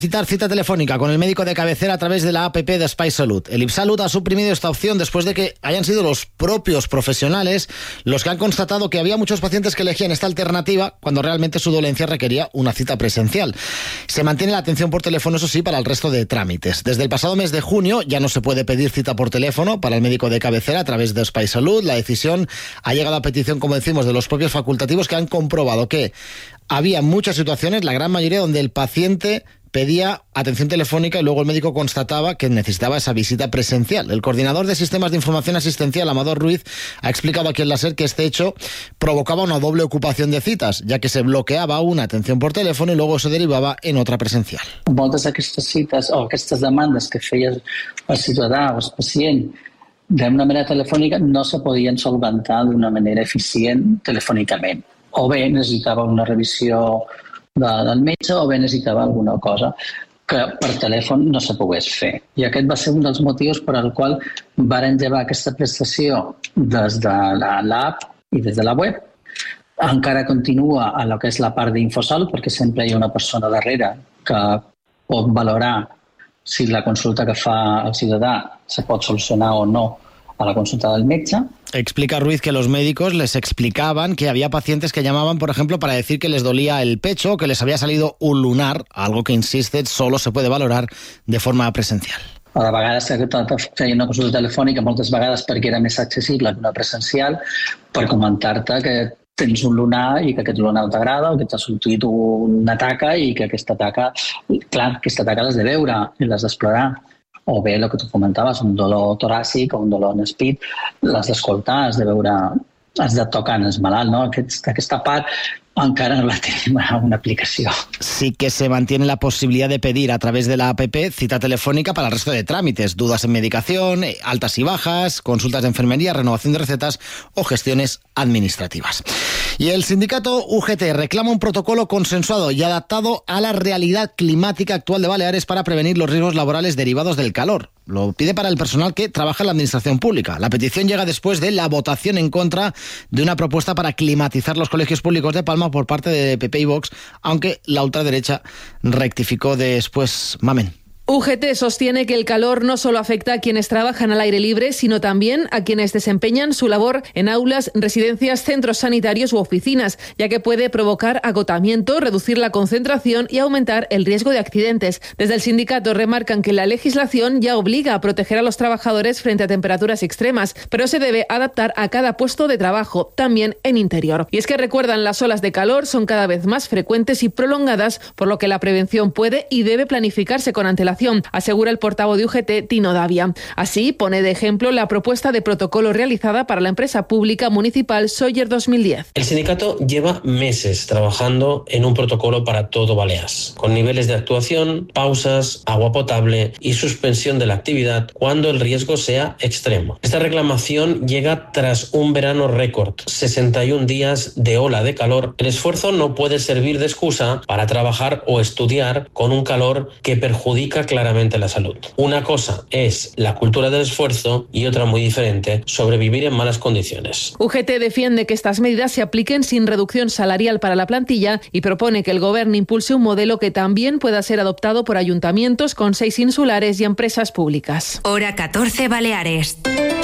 Citar cita telefónica con el médico de cabecera a través de la APP de Espai Salut. El IPSALUT ha suprimido esta opción después de que hayan sido los propios profesionales los que han constatado que había muchos pacientes que elegían esta alternativa cuando realmente su dolencia requería una cita presencial. Se mantiene la atención por teléfono, eso sí, para el resto de trámites. Desde el pasado mes de junio ya no se puede pedir cita por teléfono para el médico de cabecera a través de Espai Salut. La decisión ha llegado a petición, como decimos, de los propios facultativos que han comprobado que había muchas situaciones, la gran mayoría, donde el paciente pedía atención telefónica y luego el médico constataba que necesitaba esa visita presencial. El coordinador de Sistemas de Información Asistencial, Amador Ruiz, ha explicado aquí en la SER que este hecho provocaba una doble ocupación de citas, ya que se bloqueaba una atención por teléfono y luego se derivava en otra presencial. Moltes d'aquestes cites o aquestes demandes que feia el ciutadà o el pacient d'una manera telefònica no se podien solventar d'una manera eficient telefònicament. O bé necessitava una revisió del metge o bé necessitava alguna cosa que per telèfon no se pogués fer. I aquest va ser un dels motius per al qual varen llevar aquesta prestació des de l'app i des de la web. Encara continua a lo que és la part d'Infosalut, perquè sempre hi ha una persona darrere que pot valorar si la consulta que fa el ciutadà se pot solucionar o no a la consulta del metge. Explica Ruiz que los médicos les explicaban que había pacientes que llamaban, por ejemplo, para decir que les dolía el pecho o que les había salido un lunar, algo que, insiste, solo se puede valorar de forma presencial. A vegades feia una consulta telefònica, moltes vegades perquè era més accessible que una presencial, per comentar-te que tens un lunar i que aquest lunar no t'agrada o que t'ha sortit una taca i que aquesta taca, clar, aquesta taca l'has de veure i l'has d'explorar. O bé, el que tu comentaves, un dolor toràcic o un dolor en espit, l'has d'escoltar, has de veure, has de tocar en el malalt, no? Aquesta part encara no la tenim a una aplicació. Sí que se mantiene la posibilidad de pedir a través de la APP cita telefónica para el resto de trámites, dudas en medicación, altas y bajas, consultas de enfermería, renovación de recetas o gestiones administrativas. Y el sindicato UGT reclama un protocolo consensuado y adaptado a la realidad climática actual de Baleares para prevenir los riesgos laborales derivados del calor. Lo pide para el personal que trabaja en la administración pública. La petición llega después de la votación en contra de una propuesta para climatizar los colegios públicos de Palma por parte de PP y Vox, aunque la ultraderecha rectificó después. Mamen. UGT sostiene que el calor no solo afecta a quienes trabajan al aire libre, sino también a quienes desempeñan su labor en aulas, residencias, centros sanitarios u oficinas, ya que puede provocar agotamiento, reducir la concentración y aumentar el riesgo de accidentes. Desde el sindicato remarcan que la legislación ya obliga a proteger a los trabajadores frente a temperaturas extremas, pero se debe adaptar a cada puesto de trabajo, también en interior. Y es que recuerdan, las olas de calor son cada vez más frecuentes y prolongadas, por lo que la prevención puede y debe planificarse con antelación, asegura el portavoz de UGT, Tino Davia. Así, pone de ejemplo la propuesta de protocolo realizada para la empresa pública municipal Sóller 2010. El sindicato lleva meses trabajando en un protocolo para todo Baleares, con niveles de actuación, pausas, agua potable y suspensión de la actividad cuando el riesgo sea extremo. Esta reclamación llega tras un verano récord, 61 días de ola de calor. El esfuerzo no puede servir de excusa para trabajar o estudiar con un calor que perjudica claramente la salud. Una cosa es la cultura del esfuerzo y otra muy diferente, sobrevivir en malas condiciones. UGT defiende que estas medidas se apliquen sin reducción salarial para la plantilla y propone que el Gobierno impulse un modelo que también pueda ser adoptado por ayuntamientos, consells insulares y empresas públicas. Hora 14 Baleares.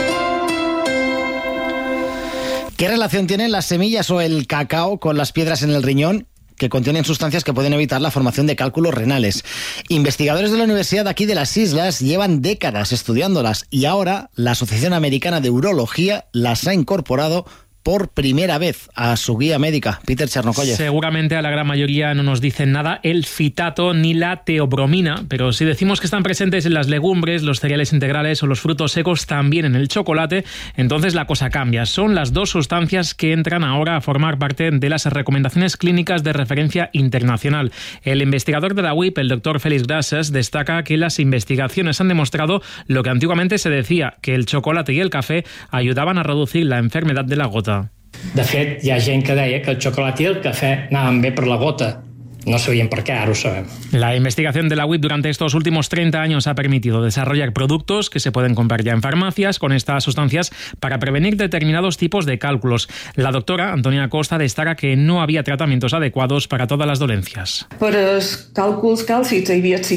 ¿Qué relación tienen las semillas o el cacao con las piedras en el riñón, que contienen sustancias que pueden evitar la formación de cálculos renales? Investigadores de la Universidad de aquí de las Islas llevan décadas estudiándolas y ahora la Asociación Americana de Urología las ha incorporado por primera vez a su guía médica. Peter Chernokoyev. Seguramente a la gran mayoría no nos dicen nada el fitato ni la teobromina, pero si decimos que están presentes en las legumbres, los cereales integrales o los frutos secos, también en el chocolate, entonces la cosa cambia. Son las dos sustancias que entran ahora a formar parte de las recomendaciones clínicas de referencia internacional. El investigador de la UIP, el doctor Félix Grases, destaca que las investigaciones han demostrado lo que antiguamente se decía, que el chocolate y el café ayudaban a reducir la enfermedad de la gota. De fet, hi ha gent que deia que el xocolat i el cafè anaven bé per la gota. No sabíem per què, ara ho sabem. La investigación de la UIP durante estos últimos 30 años ha permitido desarrollar productos que se pueden comprar ya en farmacias con estas sustancias para prevenir determinados tipos de cálculos. La doctora Antonia Costa destaca que no había tratamientos adecuados para todas las dolencias. Per als càlculs càlcids hi havia